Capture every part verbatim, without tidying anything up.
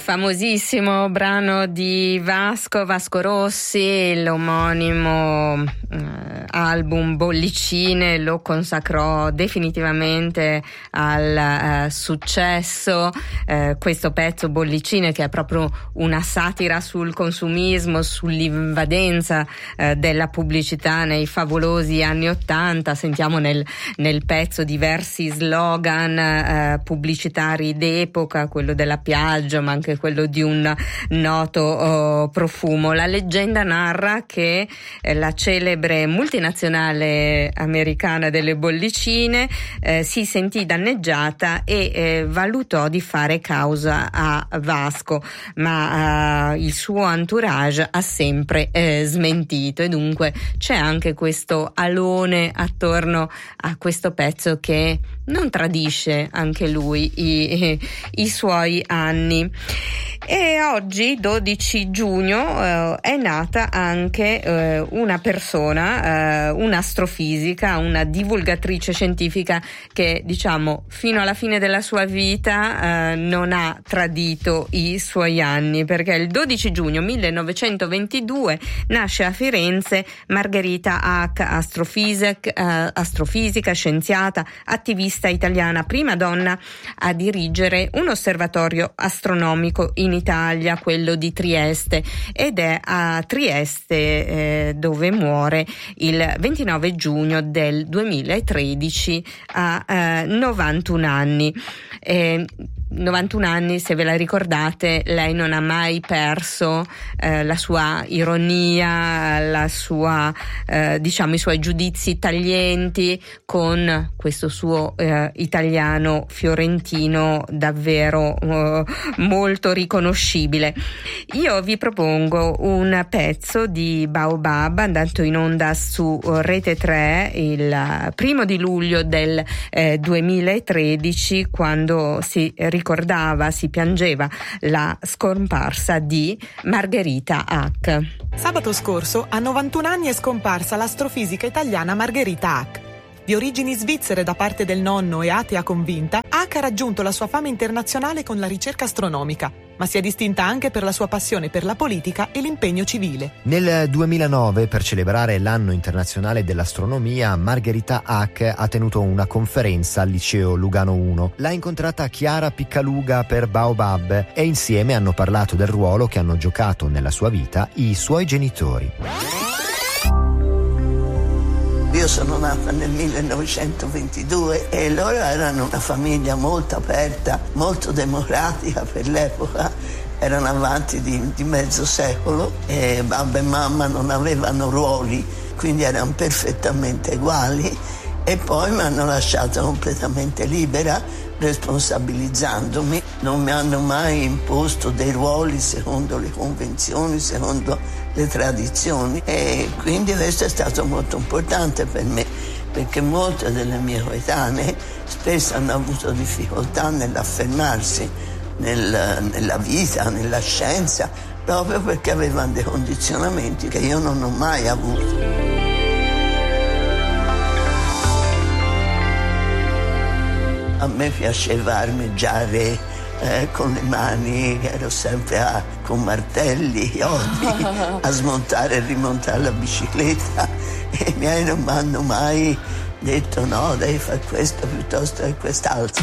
famosissimo brano di Vasco, Vasco Rossi, l'omonimo eh, album Bollicine lo consacrò definitivamente al eh, successo. Eh, questo pezzo Bollicine, che è proprio una satira sul consumismo, sull'invadenza eh, della pubblicità nei favolosi anni Ottanta. Sentiamo nel, nel pezzo diversi slogan eh, pubblicitari d'epoca, quello della Piaggio, ma anche quello di un noto oh, profumo. La leggenda narra che eh, la celebre multinazionale americana delle bollicine eh, si sentì danneggiata e eh, valutò di fare causa a Vasco, ma eh, il suo entourage ha sempre eh, smentito, e dunque c'è anche questo alone attorno a questo pezzo che non tradisce anche lui i, i suoi anni. E oggi, dodici giugno, eh, è nata anche eh, una persona, eh, un'astrofisica, una divulgatrice scientifica che, diciamo, fino alla fine della sua vita eh, non ha tradito i suoi anni, perché il dodici giugno millenovecentoventidue nasce a Firenze Margherita Hack, astrofisica, eh, astrofisica, scienziata, attivista italiana, prima donna a dirigere un osservatorio astronomico in Italia, quello di Trieste, ed è a Trieste eh, dove muore il ventinove giugno del duemilatredici a eh, novantuno anni. Eh, novantuno anni, se ve la ricordate, lei non ha mai perso eh, la sua ironia, la sua eh, diciamo i suoi giudizi taglienti, con questo suo eh, italiano fiorentino davvero eh, molto riconoscibile. Io vi propongo un pezzo di Baobab, andato in onda su Rete tre il primo di luglio del eh, duemilatredici, quando si ricordava, si piangeva la scomparsa di Margherita Hack. Sabato scorso, a novantuno anni, è scomparsa l'astrofisica italiana Margherita Hack. Di origini svizzere da parte del nonno e atea convinta, Hack ha raggiunto la sua fama internazionale con la ricerca astronomica, ma si è distinta anche per la sua passione per la politica e l'impegno civile. Nel duemilanove, per celebrare l'anno internazionale dell'astronomia, Margherita Hack ha tenuto una conferenza al liceo Lugano uno. L'ha incontrata Chiara Piccaluga per Baobab e insieme hanno parlato del ruolo che hanno giocato nella sua vita i suoi genitori. Io sono nata nel millenovecentoventidue e loro erano una famiglia molto aperta, molto democratica per l'epoca, erano avanti di, di mezzo secolo e babbo e mamma non avevano ruoli, quindi erano perfettamente uguali, e poi mi hanno lasciato completamente libera, responsabilizzandomi. Non mi hanno mai imposto dei ruoli secondo le convenzioni, secondo le tradizioni, e quindi questo è stato molto importante per me, perché molte delle mie coetanee spesso hanno avuto difficoltà nell'affermarsi nel, nella vita, nella scienza, proprio perché avevano dei condizionamenti che io non ho mai avuto. A me piaceva armeggiare eh, con le mani, ero sempre a, con martelli, chiodi, a smontare e rimontare la bicicletta, e i miei non mi hanno mai detto no, devi fare questo piuttosto che quest'altro.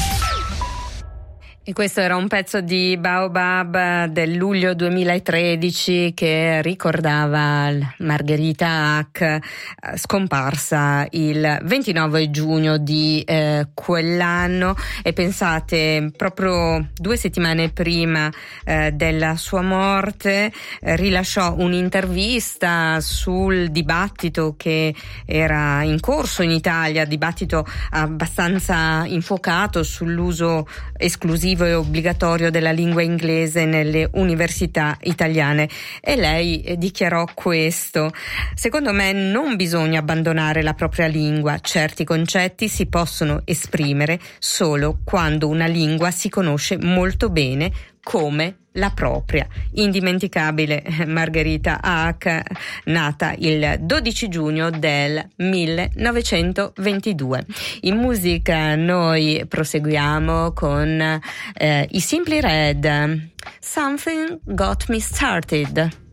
E questo era un pezzo di Baobab del luglio duemilatredici che ricordava Margherita Hack, scomparsa il ventinove giugno di eh, quell'anno. E pensate, proprio due settimane prima eh, della sua morte eh, rilasciò un'intervista sul dibattito che era in corso in Italia, dibattito abbastanza infuocato sull'uso esclusivo e obbligatorio della lingua inglese nelle università italiane, e lei dichiarò questo: secondo me non bisogna abbandonare la propria lingua, certi concetti si possono esprimere solo quando una lingua si conosce molto bene, come la propria. Indimenticabile Margherita Hack, nata il dodici giugno del millenovecentoventidue. In musica noi proseguiamo con eh, i Simply Red, Something Got Me Started.